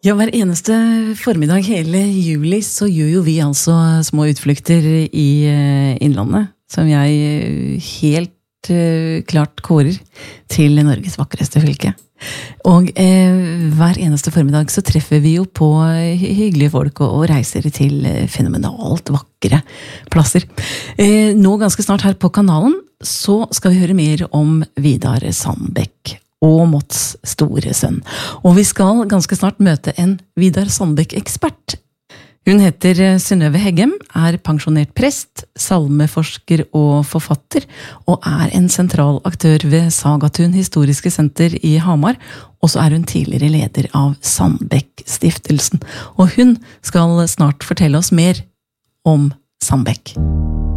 Ja, hver eneste formiddag hele juli så gjør jo vi altså små utflukter i innlandet, som jeg helt klart kårer til Norges vakreste fylke. Og hver eneste formiddag så treffer vi jo på hyggelige folk og reiser til fenomenalt vakre plasser. Nå ganske snart her på kanalen så skal vi høre mer om Vidar Sandbekk og Motts store sønn. Og vi skal ganske snart møte en Vidar Sandbekk-ekspert. Hun heter Synnøve Heggem, pensjonert prest, salmeforsker og forfatter, og en sentral aktør ved Sagatun Historiske Senter i Hamar, og så hun tidligere leder av Sandbekk-stiftelsen. Og hun skal snart fortelle oss mer om Sandbekk.